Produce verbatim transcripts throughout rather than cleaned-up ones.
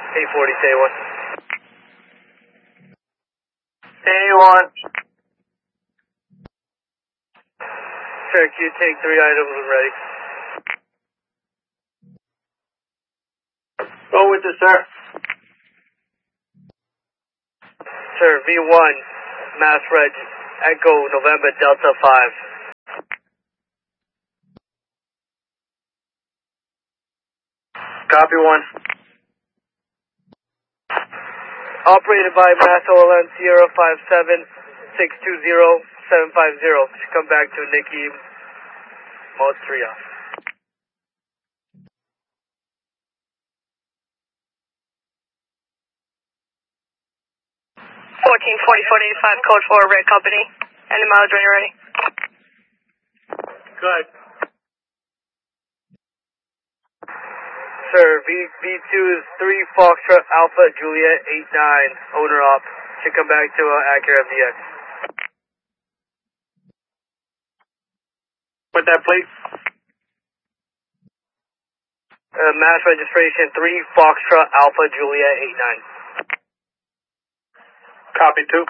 eight forty, stay one. Stay one. Sir, can you take three items when ready? Go with it, sir. Sir, V one, Mass Reg, Echo, November, Delta five. Copy one. Operated by Mass O L N Sierra five seven six two zero seven five zero. Should come back to Nikki Mostria. fourteen forty-four eighty-five, code four, Red Company. Any mileage when you're ready. Good. Sir, V V2 is three Foxtrot Alpha Juliet eight nine, owner op. Should come back to uh, Acura M D X. Put that plate. Uh, mass registration three Foxtrot Alpha Juliet eight nine. Copy two.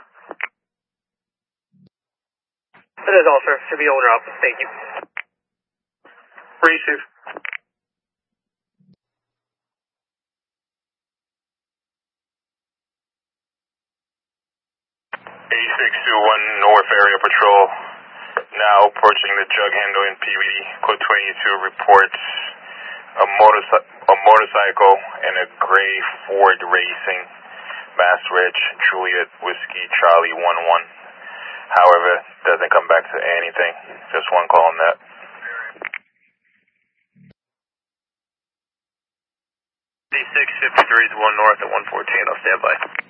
That is all, sir. Should be owner op. Thank you. Receive. eighty-six two one North Area Patrol, now approaching the jug handle in P B D. Code twenty-two reports a, motorci a motorcycle and a gray Ford Racing, Mass Reg, Juliet Whiskey Charlie one one. However, doesn't come back to anything. Just one call on that. D six fifty-three is one north at one fourteen. I'll stand by.